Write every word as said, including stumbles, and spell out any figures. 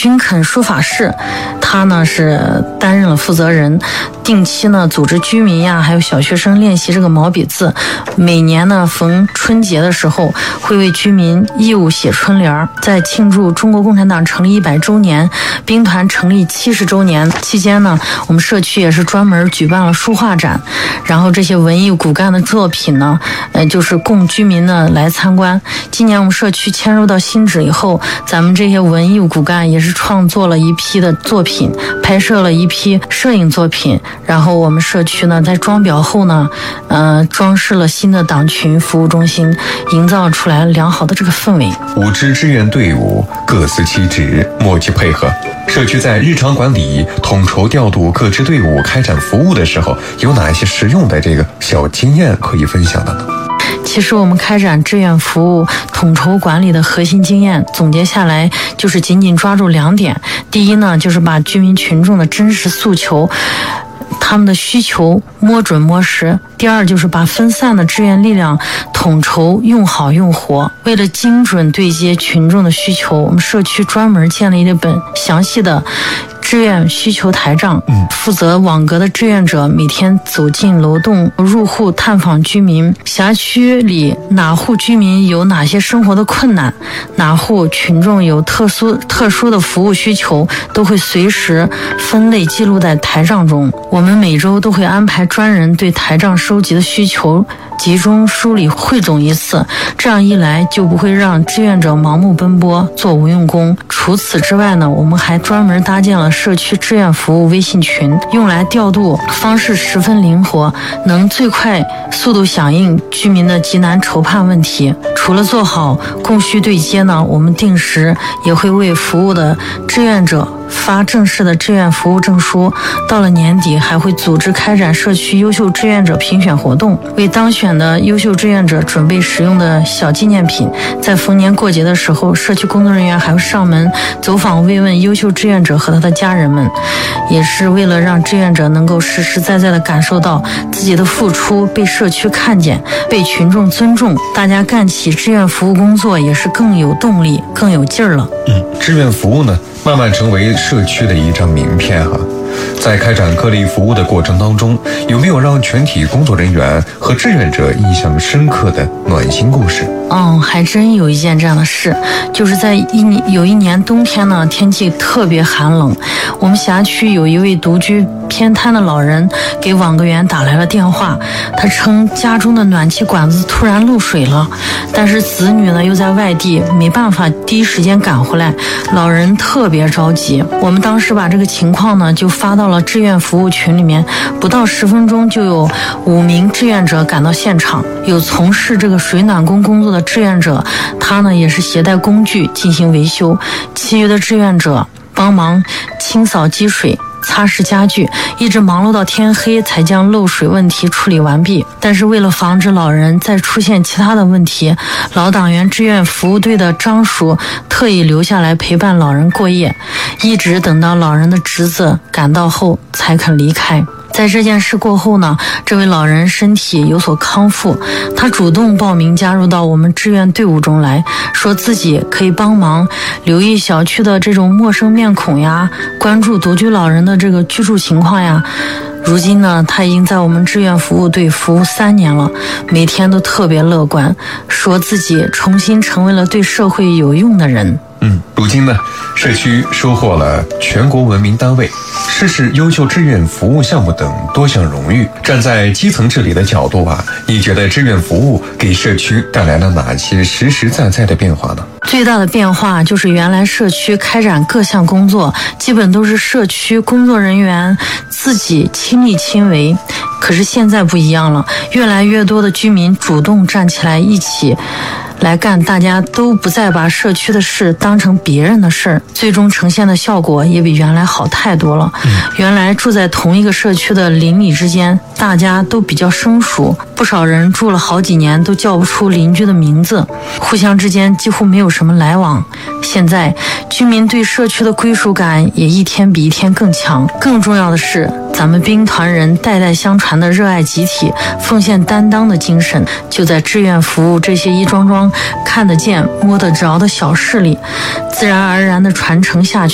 军垦书法室，他呢是担任了负责人，定期呢组织居民呀还有小学生练习这个毛笔字。每年呢逢春节的时候，会为居民义务写春联。在庆祝中国共产党成立一百周年、兵团成立七十周年期间呢，我们社区也是专门举办了书画展，然后这些文艺骨干的作品呢，呃，就是供居民呢来参观。今年我们社区迁入到新址以后，咱们这些文艺骨干也是创作了一批的作品，拍摄了一批摄影作品，然后我们社区呢在装裱后呢，呃，装饰了新的党群服务中心，营造出来良好的这个氛围。 五支志愿队伍各司其职，默契配合。社区在日常管理、统筹调度各支队伍开展服务的时候，有哪一些实用的这个小经验可以分享的呢？ 其实我们开展志愿服务统筹管理的核心经验总结下来，就是紧紧抓住两点。第一呢，就是把居民群众的真实诉求、他们的需求摸准摸实。第二就是把分散的志愿力量统筹用好用活。为了精准对接群众的需求，我们社区专门建立了一本详细的志愿需求台账，负责网格的志愿者每天走进楼栋入户探访居民，辖区里哪户居民有哪些生活的困难，哪户群众有特殊特殊的服务需求，都会随时分类记录在台账中。我们每周都会安排专人对台账收集的需求集中梳理汇总一次，这样一来就不会让志愿者盲目奔波做无用功。除此之外呢，我们还专门搭建了社区志愿服务微信群，用来调度方式十分灵活，能最快速度响应居民的急难筹盼问题。除了做好供需对接呢，我们定时也会为服务的志愿者发正式的志愿服务证书。到了年底还会组织开展社区优秀志愿者评选活动，为当选的优秀志愿者准备实用的小纪念品。在逢年过节的时候，社区工作人员还会上门走访慰问优秀志愿者和他的家人们，也是为了让志愿者能够实实在在地感受到自己的付出被社区看见，被群众尊重，大家干起志愿服务工作也是更有动力更有劲儿了。 嗯，志愿服务呢慢慢成为社区的一张名片哈。在开展各类服务的过程当中，有没有让全体工作人员和志愿者印象深刻的暖心故事？ 嗯，还真有一件这样的事，就是在一年有一年冬天呢，天气特别寒冷，我们辖区有一位独居偏瘫的老人给网格员打来了电话，他称家中的暖气管子突然漏水了，但是子女呢又在外地，没办法第一时间赶回来，老人特别着急。我们当时把这个情况呢就发到了志愿服务群里面，不到十分钟就有五名志愿者赶到现场，有从事这个水暖工工作的志愿者，他呢也是携带工具进行维修，其余的志愿者帮忙清扫积水、擦拭家具，一直忙碌到天黑才将漏水问题处理完毕。但是为了防止老人再出现其他的问题，老党员志愿服务队的张叔特意留下来陪伴老人过夜，一直等到老人的侄子赶到后才肯离开。在这件事过后呢，这位老人身体有所康复，他主动报名加入到我们志愿队伍中来，说自己可以帮忙留意小区的这种陌生面孔呀，关注独居老人的这个居住情况呀。如今呢，他已经在我们志愿服务队服务三年了，每天都特别乐观，说自己重新成为了对社会有用的人。 嗯，如今呢，社区收获了全国文明单位、市市优秀志愿服务项目等多项荣誉。站在基层治理的角度啊，你觉得志愿服务给社区带来了哪些实实在在的变化呢？ 最大的变化就是原来社区开展各项工作基本都是社区工作人员自己亲力亲为，可是现在不一样了，越来越多的居民主动站起来一起来干，大家都不再把社区的事当成别人的事儿，最终呈现的效果也比原来好太多了。嗯、原来住在同一个社区的邻里之间，大家都比较生疏，不少人住了好几年都叫不出邻居的名字，互相之间几乎没有什么来往。现在居民对社区的归属感也一天比一天更强，更重要的是咱们兵团人代代相传的热爱集体、奉献担当的精神，就在志愿服务这些一桩桩看得见摸得着的小事里自然而然地传承下去。